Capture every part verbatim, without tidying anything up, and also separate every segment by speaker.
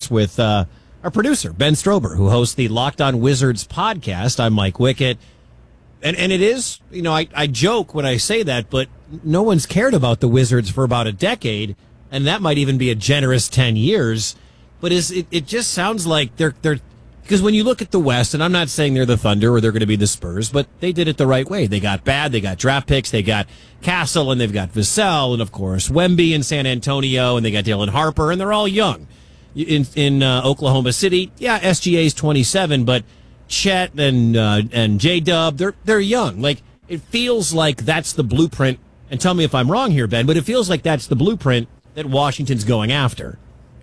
Speaker 1: this with uh, our producer, Ben Strober, who hosts the Locked On Wizards podcast. I'm Mike Wickett. And and it is, you know, I, I joke when I say that, but no one's cared about the Wizards for about a decade, and that might even be a generous ten years. But is it, it just sounds like they're they're because when you look at the West, and I'm not saying they're the Thunder or they're going to be the Spurs, but they did it the right way. They got bad, they got draft picks, they got Castle, and they've got Vassell, and of course Wemby in San Antonio, and they got Dylan Harper, and they're all young. In in uh, Oklahoma City, yeah, S G A's twenty-seven, but Chet and uh, and J-Dub, they're they're young. Like, it feels like that's the blueprint. And tell me if I'm wrong here, Ben, but it feels like that's the blueprint that Washington's going after.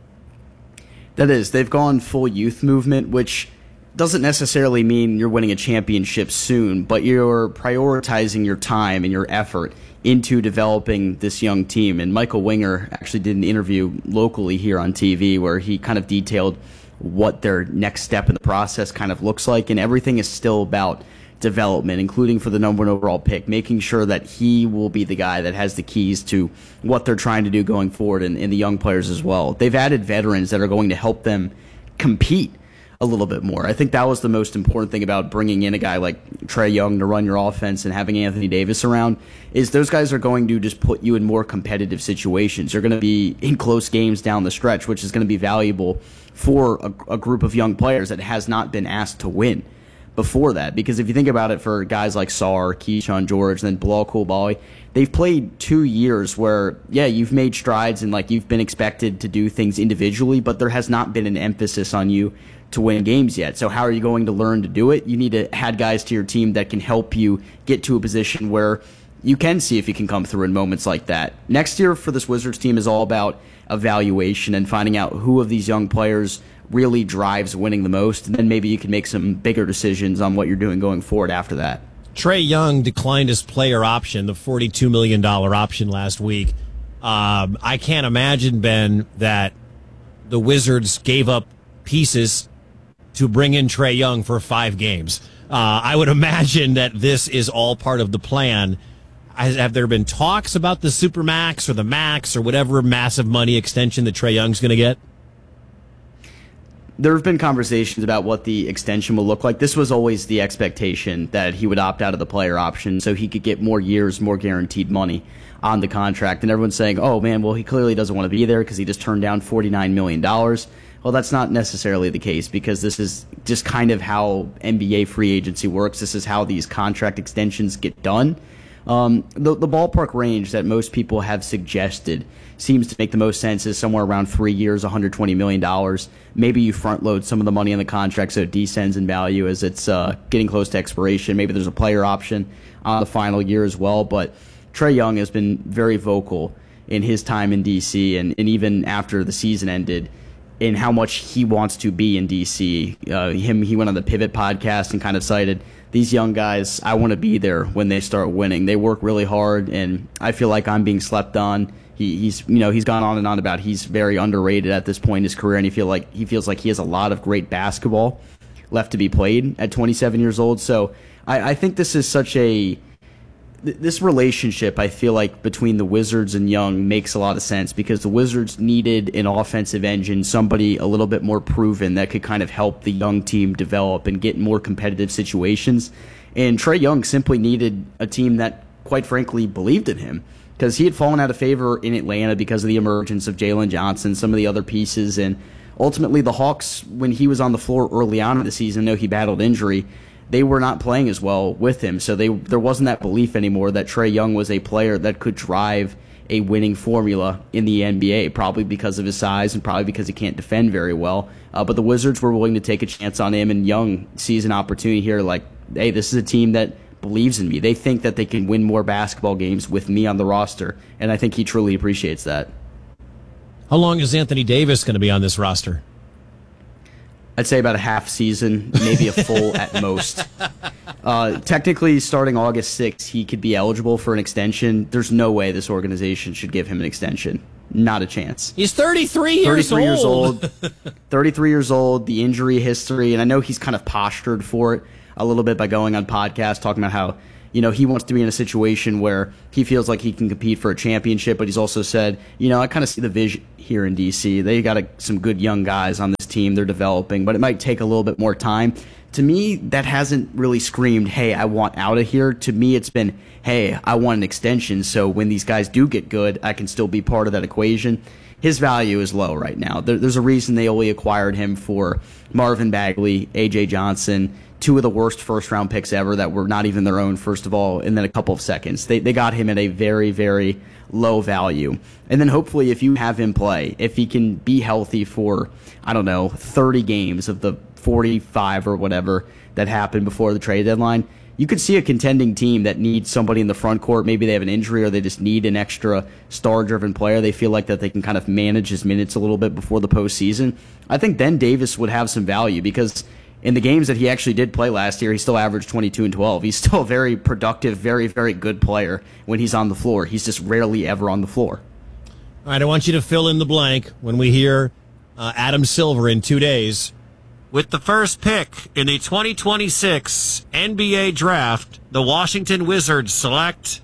Speaker 2: That is, they've gone full youth movement, which doesn't necessarily mean you're winning a championship soon, but you're prioritizing your time and your effort into developing this young team. And Michael Winger actually did an interview locally here on T V where he kind of detailed what their next step in the process kind of looks like, and everything is still about development, including for the number one overall pick, making sure that he will be the guy that has the keys to what they're trying to do going forward, and, and the young players as well. They've added veterans that are going to help them compete a little bit more. I think that was the most important thing about bringing in a guy like Trae Young to run your offense and having Anthony Davis around, is those guys are going to just put you in more competitive situations. You're going to be in close games down the stretch, which is going to be valuable for a, a group of young players that has not been asked to win before that. Because if you think about it, for guys like Sarr, Keyshawn George, and then Bilal Coulibaly, they've played two years where, yeah, you've made strides and like you've been expected to do things individually, but there has not been an emphasis on you to win games yet. So how are you going to learn to do it? You need to add guys to your team that can help you get to a position where you can see if you can come through in moments like that. Next year for this Wizards team is all about evaluation and finding out who of these young players really drives winning the most, and then maybe you can make some bigger decisions on what you're doing going forward after that.
Speaker 1: Trae Young declined his player option, the forty-two million dollars option last week. Um, I can't imagine, Ben, that the Wizards gave up pieces to bring in Trae Young for five games. Uh, I would imagine that this is all part of the plan. Has, have there been talks about the Supermax or the Max or whatever massive money extension that Trae Young's going to get?
Speaker 2: There have been conversations about what the extension will look like. This was always the expectation, that he would opt out of the player option so he could get more years, more guaranteed money on the contract. And everyone's saying, oh, man, well, he clearly doesn't want to be there because he just turned down forty-nine million dollars. Well, that's not necessarily the case, because this is just kind of how N B A free agency works. This is how these contract extensions get done. Um, the, the ballpark range that most people have suggested seems to make the most sense is somewhere around three years, one hundred twenty million dollars. Maybe you front load some of the money in the contract so it descends in value as it's uh, getting close to expiration. Maybe there's a player option on the final year as well. But Trae Young has been very vocal in his time in D C, and, and even after the season ended, in how much he wants to be in D C. Uh, him, he went on the Pivot podcast and kind of cited, these young guys, I want to be there when they start winning. They work really hard, and I feel like I'm being slept on. He, he's, you know, he's gone on and on about he's very underrated at this point in his career, and he feel like he feels like he has a lot of great basketball left to be played at twenty-seven years old. So I, I think this is such a this relationship, I feel like, between the Wizards and Young makes a lot of sense, because the Wizards needed an offensive engine, somebody a little bit more proven that could kind of help the young team develop and get in more competitive situations. And Trae Young simply needed a team that, quite frankly, believed in him, because he had fallen out of favor in Atlanta because of the emergence of Jalen Johnson, some of the other pieces. And ultimately, the Hawks, when he was on the floor early on in the season, though he battled injury, they were not playing as well with him. So they there wasn't that belief anymore that Trae Young was a player that could drive a winning formula in the N B A, probably because of his size and probably because he can't defend very well. Uh, but the Wizards were willing to take a chance on him, and Young sees an opportunity here like, hey, this is a team that believes in me. They think that they can win more basketball games with me on the roster, and I think he truly appreciates that.
Speaker 1: How long is Anthony Davis going to be on this roster?
Speaker 2: I'd say about a half season, maybe a full at most. Uh, technically, starting August sixth, he could be eligible for an extension. There's no way this organization should give him an extension. Not a chance.
Speaker 1: He's thirty-three years
Speaker 2: thirty-three years
Speaker 1: old.
Speaker 2: old. thirty-three years old, the injury history, and I know he's kind of postured for it a little bit by going on podcasts, talking about how, you know, he wants to be in a situation where he feels like he can compete for a championship, but he's also said, you know, I kind of see the vision here in D C. They got a, some good young guys on this team. They're developing, but it might take a little bit more time. To me, that hasn't really screamed, hey, I want out of here. To me, it's been, hey, I want an extension, so when these guys do get good, I can still be part of that equation. His value is low right now. There, there's a reason they only acquired him for Marvin Bagley, A J Johnson, two of the worst first-round picks ever that were not even their own, first of all, and then a couple of seconds. They, they got him at a very, very low value. And then hopefully if you have him play, if he can be healthy for, I don't know, thirty games of the forty-five or whatever that happened before the trade deadline, you could see a contending team that needs somebody in the front court. Maybe they have an injury or they just need an extra star-driven player. They feel like that they can kind of manage his minutes a little bit before the postseason. I think then Davis would have some value because in the games that he actually did play last year, he still averaged twenty-two and twelve. He's still a very productive, very, very good player when he's on the floor. He's just rarely ever on the floor.
Speaker 1: All right, I want you to fill in the blank when we hear uh, Adam Silver in two days. With the first pick in the twenty twenty-six N B A draft, the Washington Wizards select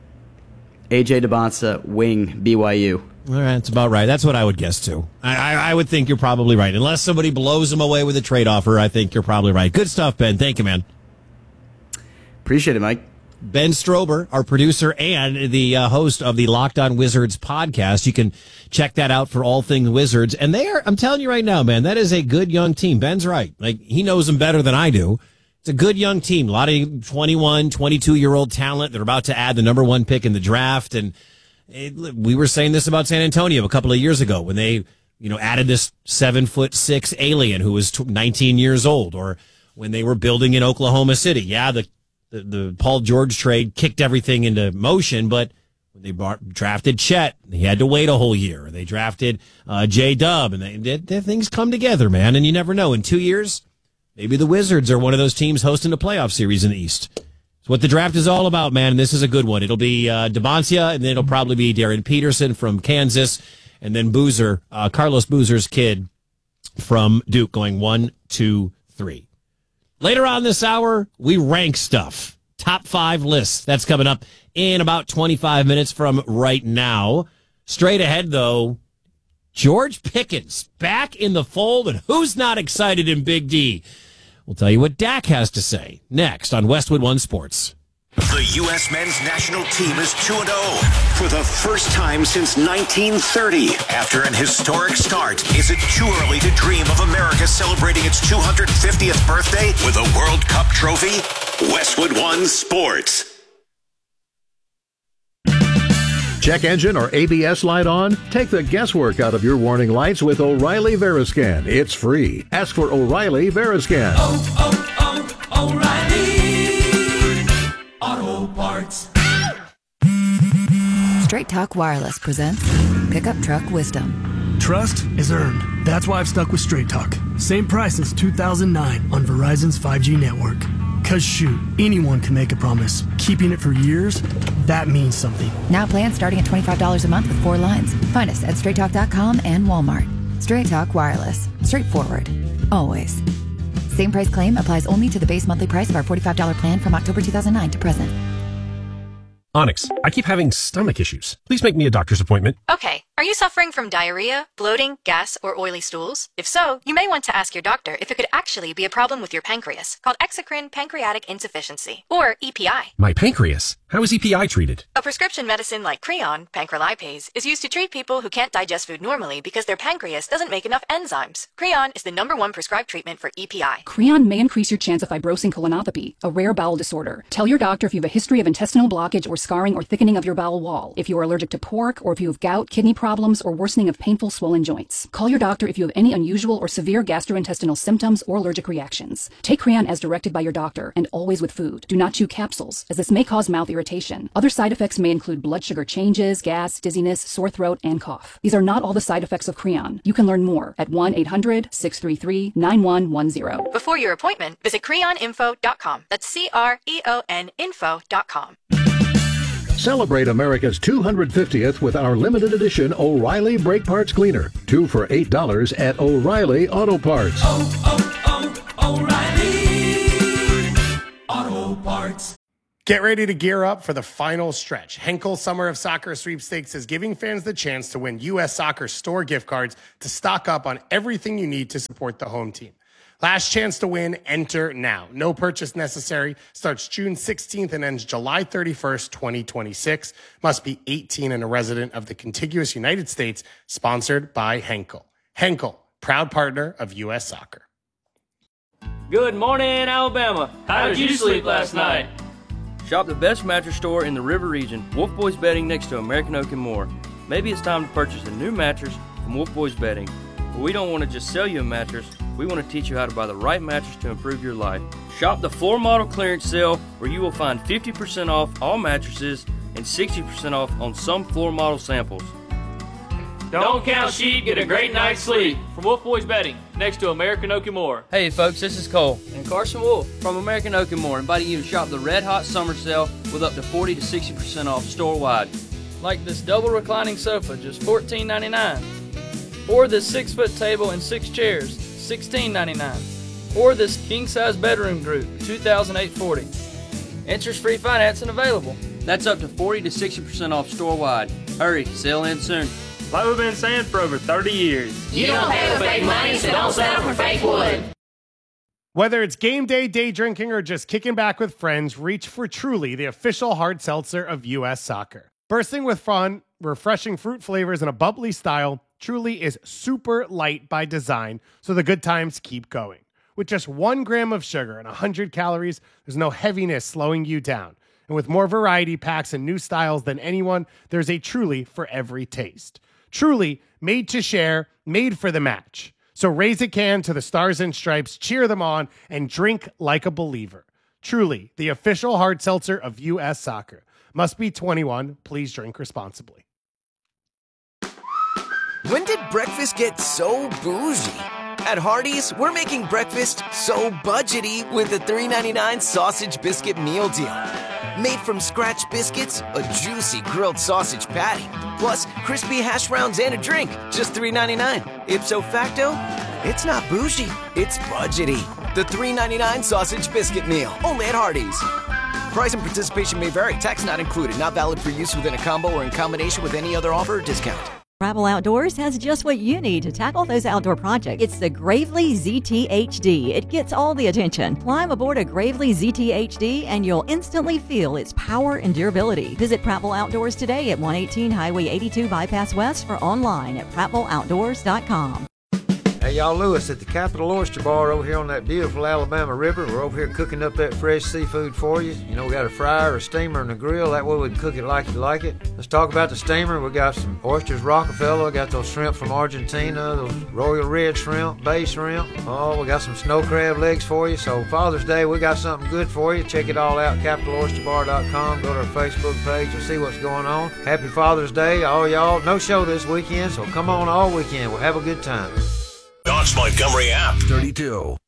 Speaker 2: A J DeBonsa, wing, B Y U.
Speaker 1: All right, that's about right. That's what I would guess, too. I, I, I would think you're probably right. Unless somebody blows him away with a trade offer, I think you're probably right. Good stuff, Ben. Thank you, man.
Speaker 2: Appreciate it, Mike.
Speaker 1: Ben Strober, our producer and the uh, host of the Locked On Wizards podcast. You can check that out for all things Wizards. And they are, I'm telling you right now, man, that is a good young team. Ben's right. Like, he knows them better than I do. It's a good young team. A lot of twenty-one, twenty-two-year-old talent. They're about to add the number one pick in the draft. And it, we were saying this about San Antonio a couple of years ago when they, you know, added this seven foot six alien who was nineteen years old, or when they were building in Oklahoma City. Yeah, the The, the Paul George trade kicked everything into motion, but when they brought, drafted Chet, they had to wait a whole year. They drafted uh, J-Dub, and they, they, they, things come together, man, and you never know. In two years, maybe the Wizards are one of those teams hosting a playoff series in the East. It's what the draft is all about, man, and this is a good one. It'll be uh, DeBonsa, and then it'll probably be Darren Peterson from Kansas, and then Boozer, uh, Carlos Boozer's kid from Duke, going one, two, three. Later on this hour, we rank stuff. Top five lists. That's coming up in about twenty-five minutes from right now. Straight ahead, though, George Pickens back in the fold, and who's not excited in Big D? We'll tell you what Dak has to say next on Westwood One Sports.
Speaker 3: The U S men's national team is two and oh for the first time since nineteen thirty. After an historic start, is it too early to dream of America celebrating its two hundred fiftieth birthday with a World Cup trophy? Westwood One Sports.
Speaker 4: Check engine or A B S light on? Take the guesswork out of your warning lights with O'Reilly Veriscan. It's free. Ask for O'Reilly Veriscan.
Speaker 5: Oh, oh, oh, O'Reilly Auto Parts.
Speaker 6: Straight Talk Wireless presents Pickup Truck Wisdom.
Speaker 7: Trust is earned. That's why I've stuck with Straight Talk. Same price since two thousand nine on Verizon's five G network. Cause shoot, anyone can make a promise. Keeping it for years, that means something.
Speaker 6: Now plans starting at twenty-five dollars a month with four lines. Find us at straight talk dot com and Walmart. Straight Talk Wireless. Straightforward. Always. Same price claim applies only to the base monthly price of our forty-five dollars plan from October two thousand nine to present.
Speaker 8: Onyx, I keep having stomach issues. Please make me a doctor's appointment.
Speaker 9: Okay. Are you suffering from diarrhea, bloating, gas, or oily stools? If so, you may want to ask your doctor if it could actually be a problem with your pancreas, called exocrine pancreatic insufficiency, or E P I.
Speaker 8: My pancreas? How is E P I treated?
Speaker 9: A prescription medicine like Creon, pancrelipase, is used to treat people who can't digest food normally because their pancreas doesn't make enough enzymes. Creon is the number one prescribed treatment for E P I.
Speaker 10: Creon may increase your chance of fibrosing colonopathy, a rare bowel disorder. Tell your doctor if you have a history of intestinal blockage or scarring or thickening of your bowel wall, if you are allergic to pork, or if you have gout, kidney problems, or worsening of painful swollen joints. Call your doctor if you have any unusual or severe gastrointestinal symptoms or allergic reactions. Take Creon as directed by your doctor, and always with food. Do not chew capsules, as this may cause mouth irritation. Other side effects may include blood sugar changes, gas, dizziness, sore throat, and cough. These are not all the side effects of Creon. You can learn more at one eight hundred six three three nine one one zero.
Speaker 9: Before your appointment, visit creon info dot com. That's C R E O N info dot com.
Speaker 4: Celebrate America's two hundred fiftieth with our limited edition O'Reilly Brake Parts Cleaner. Two for eight dollars at O'Reilly Auto Parts.
Speaker 5: Oh, oh, oh, O'Reilly Auto Parts.
Speaker 11: Get ready to gear up for the final stretch. Henkel Summer of Soccer Sweepstakes is giving fans the chance to win U S Soccer store gift cards to stock up on everything you need to support the home team. Last chance to win, enter now. No purchase necessary. Starts June sixteenth and ends July thirty-first, twenty twenty-six. Must be eighteen and a resident of the contiguous United States. Sponsored by Henkel. Henkel, proud partner of U S Soccer.
Speaker 12: Good morning, Alabama.
Speaker 13: How did you sleep last night?
Speaker 12: Shop the best mattress store in the River Region, Wolf Boys Bedding, next to American Oak and more. Maybe it's time to purchase a new mattress from Wolf Boys Bedding. But we don't want to just sell you a mattress. We want to teach you how to buy the right mattress to improve your life. Shop the floor model clearance sale, where you will find fifty percent off all mattresses and sixty percent off on some floor model samples.
Speaker 13: Don't count sheep, get a great night's sleep. From Wolf Boys Bedding, next to American Oak and More.
Speaker 12: Hey folks, this is Cole and Carson Wolf from American Oak and More, inviting you to shop the Red Hot Summer Sale with up to forty to sixty percent off store-wide.
Speaker 14: Like this double reclining sofa, just fourteen ninety-nine. Or this six-foot table and six chairs, sixteen ninety-nine. Or this king-size bedroom group, two thousand eight hundred forty dollars. Interest-free financing available.
Speaker 12: That's up to forty to sixty percent off store-wide. Hurry, sale ends soon.
Speaker 13: Like we've been saying for over thirty years.
Speaker 5: You don't pay with fake money, so don't settle for fake wood.
Speaker 11: Whether it's game day, day drinking, or just kicking back with friends, reach for Truly, the official hard seltzer of U S Soccer. Bursting with fun, refreshing fruit flavors, and a bubbly style, Truly is super light by design, so the good times keep going. With just one gram of sugar and one hundred calories, there's no heaviness slowing you down. And with more variety packs and new styles than anyone, there's a Truly for every taste. Truly, made to share, made for the match. So raise a can to the Stars and Stripes, cheer them on, and drink like a believer. Truly, the official hard seltzer of U S Soccer. Must be twenty-one. Please drink responsibly.
Speaker 15: When did breakfast get so bougie? At Hardee's, we're making breakfast so budgety with the three ninety-nine sausage biscuit meal deal. Made from scratch biscuits, a juicy grilled sausage patty, plus crispy hash browns and a drink, just three ninety-nine. Ipso facto, it's not bougie, it's budgety. The three ninety-nine sausage biscuit meal, only at Hardee's. Price and participation may vary, tax not included, not valid for use within a combo or in combination with any other offer or discount.
Speaker 16: Prattville Outdoors has just what you need to tackle those outdoor projects. It's the Gravely Z T H D. It gets all the attention. Climb aboard a Gravely Z T H D and you'll instantly feel its power and durability. Visit Prattville Outdoors today at one eighteen Highway eighty-two Bypass West or online at prattville outdoors dot com.
Speaker 17: Hey, y'all, Lewis at the Capital Oyster Bar over here on that beautiful Alabama River. We're over here cooking up that fresh seafood for you. You know, we got a fryer, a steamer, and a grill. That way we can cook it like you like it. Let's talk about the steamer. We got some oysters Rockefeller. Got those shrimp from Argentina, those Royal Red shrimp, bay shrimp. Oh, we got some snow crab legs for you. So Father's Day, we got something good for you. Check it all out, capital oyster bar dot com. Go to our Facebook page and see what's going on. Happy Father's Day, all y'all. No show this weekend, so come on all weekend. We'll have a good time.
Speaker 3: Docs Montgomery app.
Speaker 4: thirty-two.